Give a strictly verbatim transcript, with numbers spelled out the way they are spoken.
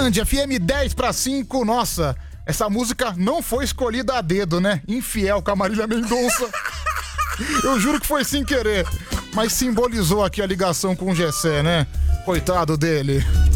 Band, F M dez para cinco, nossa, essa música não foi escolhida a dedo, né? Infiel com a Marília Mendonça. Eu juro que foi sem querer, mas simbolizou aqui a ligação com o Gessé, né? Coitado dele.